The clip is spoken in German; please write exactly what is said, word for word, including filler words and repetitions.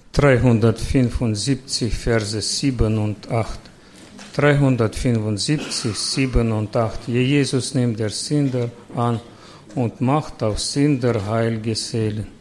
dreihundertfünfundsiebzig, Verse sieben und acht. dreihundertfünfundsiebzig, sieben und acht. Jesus nimmt der Sünder an und macht auf Sünder Heil gesellen.